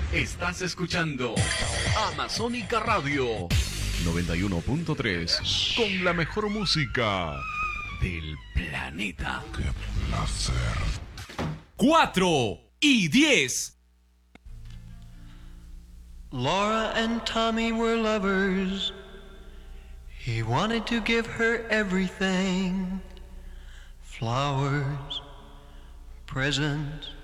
Estás escuchando Amazónica Radio 91.3 con la mejor música del planeta. ¡Qué placer! 4 y 10. Laura and Tommy were lovers. He wanted to give her everything. Flowers, presents,